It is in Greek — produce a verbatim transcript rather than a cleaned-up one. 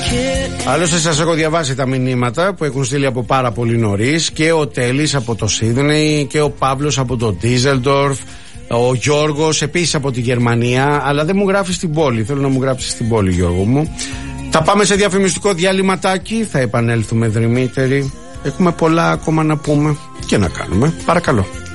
Άλλωστε σας έχω διαβάσει τα μηνύματα που έχουν στείλει από πάρα πολύ νωρίς, και ο Τέλης από το Σίδνεϊ και ο Παύλος από το Ντίζελντορφ, ο Γιώργος επίσης από τη Γερμανία, αλλά δεν μου γράφει στην πόλη. Θέλω να μου γράψει στην πόλη, Γιώργο μου. Θα πάμε σε διαφημιστικό διαλυματάκι, θα επανέλθουμε δρυμύτεροι. Έχουμε πολλά ακόμα να πούμε και να κάνουμε. Παρακαλώ.